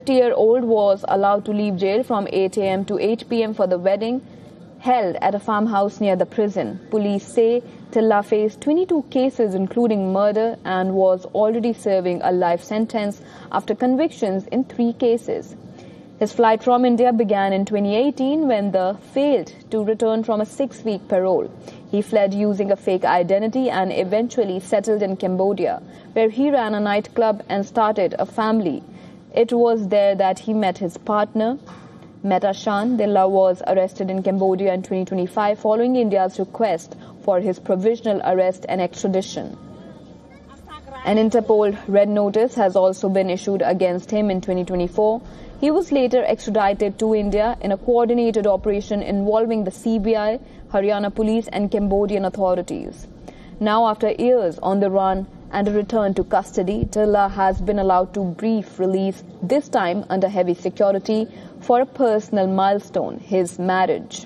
50-year-old was allowed to leave jail from 8 a.m. to 8 p.m. for the wedding held at a farmhouse near the prison. Police say Tilla faced 22 cases including murder and was already serving a life sentence after convictions in 3 cases. His flight from India began in 2018 when the failed to return from a 6-week parole. He fled using a fake identity and eventually settled in Cambodia, where he ran a nightclub and started a family. It was there that he met his partner, Meta Shan. Tilla was arrested in Cambodia in 2025 following India's request for his provisional arrest and extradition. An Interpol red notice has also been issued against him in 2024. He was later extradited to India in a coordinated operation involving the CBI, Haryana police and Cambodian authorities. Now, after years on the run and a return to custody, Tilla has been allowed to brief release, this time under heavy security, for a personal milestone, his marriage.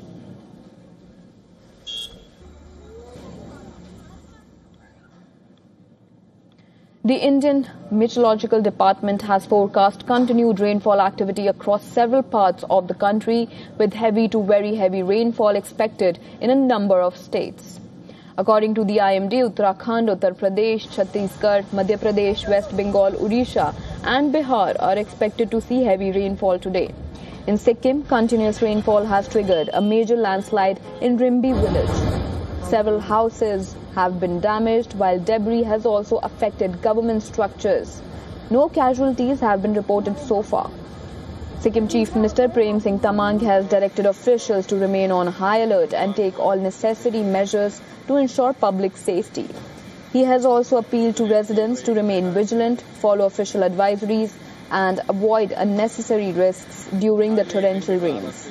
The Indian Meteorological Department has forecast continued rainfall activity across several parts of the country, with heavy to very heavy rainfall expected in a number of states. According to the IMD, Uttarakhand, Uttar Pradesh, Chhattisgarh, Madhya Pradesh, West Bengal, Odisha and Bihar are expected to see heavy rainfall today. In Sikkim, continuous rainfall has triggered a major landslide in Rimbi village. Several houses have been damaged, while debris has also affected government structures. No casualties have been reported so far. Sikkim Chief Minister Prem Singh Tamang has directed officials to remain on high alert and take all necessary measures to ensure public safety. He has also appealed to residents to remain vigilant, follow official advisories and avoid unnecessary risks during the torrential rains.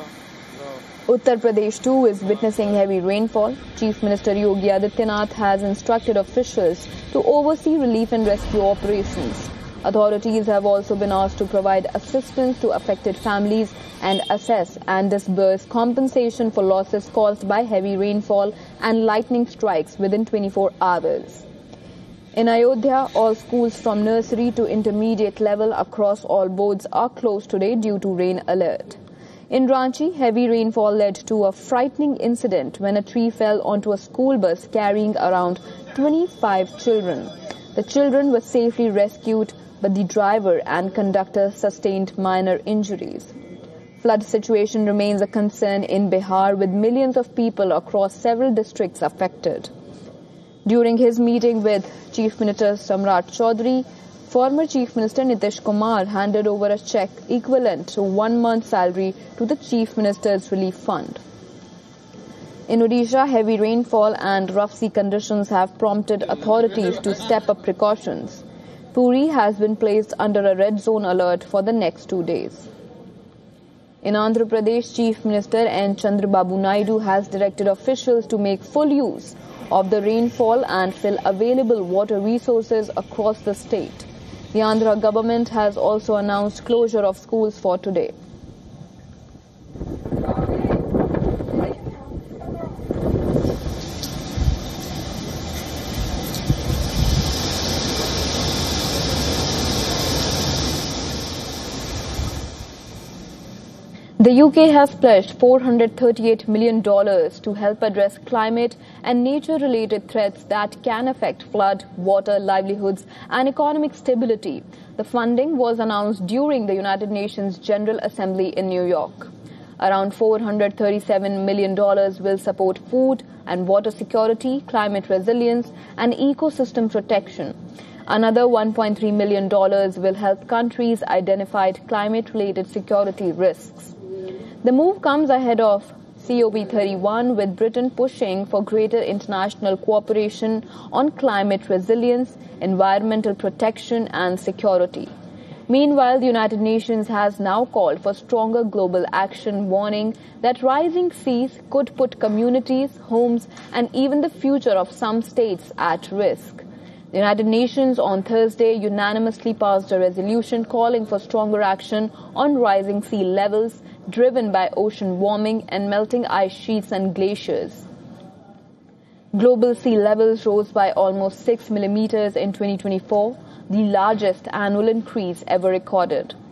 Uttar Pradesh too is witnessing heavy rainfall. Chief Minister Yogi Adityanath has instructed officials to oversee relief and rescue operations. Authorities have also been asked to provide assistance to affected families and assess and disburse compensation for losses caused by heavy rainfall and lightning strikes within 24 hours. In Ayodhya, all schools from nursery to intermediate level across all boards are closed today due to rain alert. In Ranchi, heavy rainfall led to a frightening incident when a tree fell onto a school bus carrying around 25 children. The children were safely rescued, but the driver and conductor sustained minor injuries. Flood situation remains a concern in Bihar, with millions of people across several districts affected. During his meeting with Chief Minister Samrat Chaudhary, former Chief Minister Nitish Kumar handed over a cheque equivalent to 1 month's salary to the Chief Minister's Relief Fund. In Odisha, heavy rainfall and rough sea conditions have prompted authorities to step up precautions. Puri has been placed under a red zone alert for the next 2 days. In Andhra Pradesh, Chief Minister N. Chandrababu Naidu has directed officials to make full use of the rainfall and fill available water resources across the state. The Andhra government has also announced closure of schools for today. The UK has pledged $438 million to help address climate and nature-related threats that can affect flood, water, livelihoods and economic stability. The funding was announced during the United Nations General Assembly in New York. Around $437 million will support food and water security, climate resilience and ecosystem protection. Another $1.3 million will help countries identify climate-related security risks. The move comes ahead of COP31, with Britain pushing for greater international cooperation on climate resilience, environmental protection and security. Meanwhile, the United Nations has now called for stronger global action, warning that rising seas could put communities, homes and even the future of some states at risk. The United Nations on Thursday unanimously passed a resolution calling for stronger action on rising sea levels driven by ocean warming and melting ice sheets and glaciers. Global sea levels rose by almost 6 millimeters in 2024, the largest annual increase ever recorded.